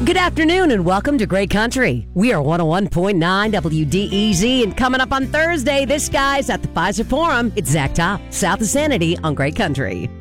Good afternoon and welcome to Great Country. We are 101.9 WDEZ, and coming up on Thursday, this guy's at the Pfizer Forum. It's Zach Top, South of Sanity on Great Country.